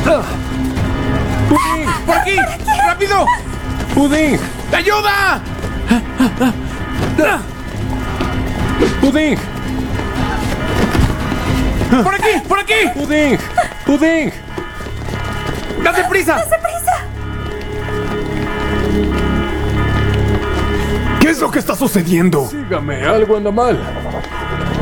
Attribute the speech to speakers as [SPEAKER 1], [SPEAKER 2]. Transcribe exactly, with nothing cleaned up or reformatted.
[SPEAKER 1] ¡Pudín! ¡Por aquí! ¡Rápido! ¡Pudín! ¡Ayuda! ¡Pudín! ¡Por aquí! ¡Por aquí! ¡Pudín! ¡Pudín! ¡Date prisa!
[SPEAKER 2] ¡Date prisa!
[SPEAKER 1] ¿Qué es lo que está sucediendo?
[SPEAKER 3] Sígame, algo anda mal.